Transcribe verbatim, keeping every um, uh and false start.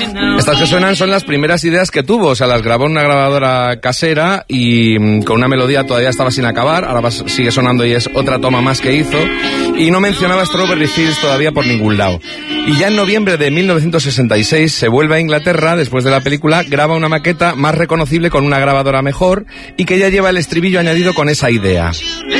Estas que suenan son las primeras ideas que tuvo, o sea, las grabó en una grabadora casera y mmm, con una melodía todavía estaba sin acabar, ahora va, sigue sonando y es otra toma más que hizo, y no mencionaba Strawberry Fields todavía por ningún lado. Y ya en noviembre de mil novecientos sesenta y seis se vuelve a Inglaterra, después de la película, graba una maqueta más reconocible con una grabadora mejor y que ya lleva el estribillo añadido con esa idea.